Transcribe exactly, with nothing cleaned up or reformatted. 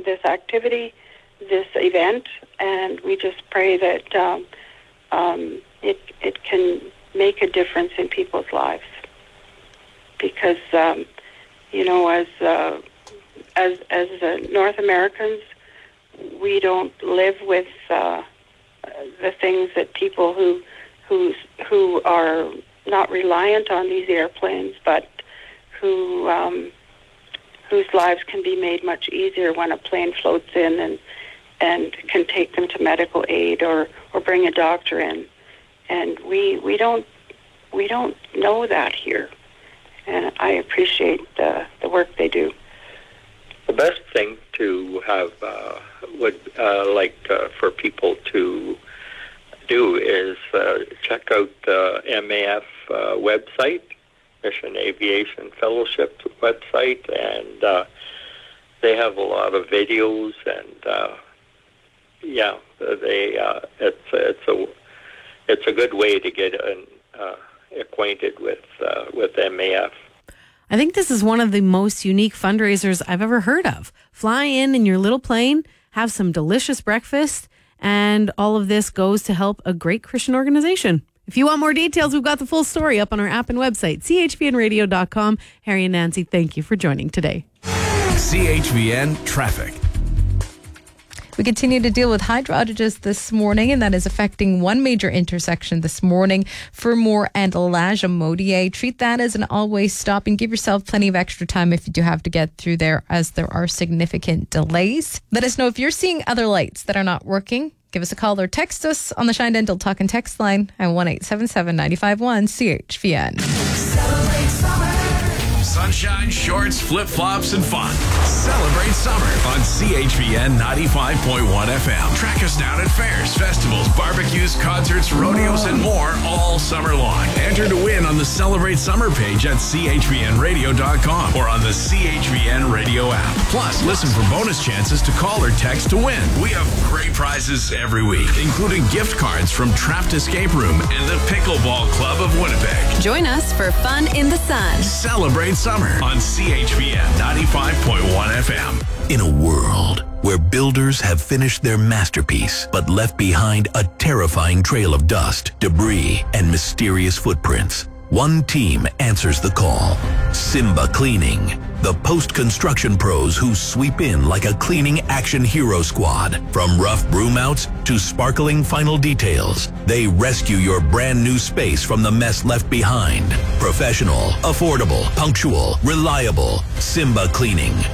this activity, this event, and we just pray that um, um, it it can make a difference in people's lives. Because um, you know, as uh, as as uh, North Americans, we don't live with uh, the things that people who who who are not reliant on these airplanes, but who um, whose lives can be made much easier when a plane floats in and and can take them to medical aid or, or bring a doctor in. And we we don't we don't know that here. And I appreciate the the work they do. The best thing to have uh, would uh, like uh, for people to do is uh, check out the M A F uh, website, Mission Aviation Fellowship website, and uh, they have a lot of videos, and uh, yeah, they uh, it's it's a it's a good way to get an, uh, acquainted with uh, with M A F. I think this is one of the most unique fundraisers I've ever heard of. Fly in in your little plane, have some delicious breakfast, and all of this goes to help a great Christian organization. If you want more details, we've got the full story up on our app and website, c h v n radio dot com. Harry and Nancy, thank you for joining today. C H V N Traffic. We continue to deal with hydro outages this morning, and that is affecting one major intersection this morning, Fermor and Lagimodiere. Treat that as an always stop and give yourself plenty of extra time if you do have to get through there, as there are significant delays. Let us know if you're seeing other lights that are not working. Give us a call or text us on the Shine Dental Talk and Text line at one eight seven seven, nine five one, C H V N. Celebrate summer. Sunshine, shorts, flip-flops, and fun. Celebrate summer on C H V N ninety-five point one F M. Track us down at fairs, festivals, barbecues, concerts, rodeos, and more all summer long. Enter to win on the Celebrate Summer page at c h v n radio dot com or on the C H V N Radio app. Plus, listen for bonus chances to call or text to win. We have great prizes every week, including gift cards from Trapped Escape Room and the Pickleball Club of Winnipeg. Join us for fun in the sun. Celebrate summer on C H V N ninety-five point one F M. In a world where builders have finished their masterpiece but left behind a terrifying trail of dust, debris, and mysterious footprints, one team answers the call. Simba Cleaning. The post-construction pros who sweep in like a cleaning action hero squad. From rough broom outs to sparkling final details, they rescue your brand new space from the mess left behind. Professional, affordable, punctual, reliable. Simba Cleaning.